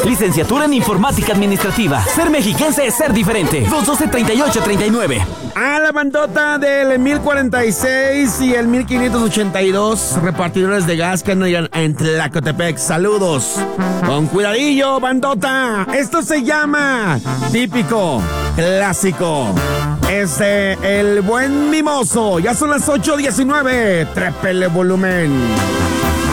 Licenciatura en Informática Administrativa. Ser mexiquense es ser diferente. 212-3839. A la bandota del 1046 y el 1582, repartidores de gas que andan en Tlacotepec. Saludos. Con cuidadillo, bandota. Esto se llama típico, clásico. El buen mimoso. Ya son las 8:19. Trépele volumen.